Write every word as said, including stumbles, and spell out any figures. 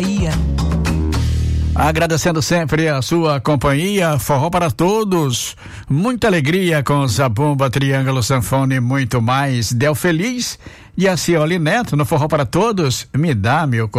Agradecendo sempre a sua companhia, forró para todos, muita alegria com Zabumba, Triângulo, Sanfona e muito mais. Del Feliz e a Cioli Neto no Forró para Todos, me dá meu coração.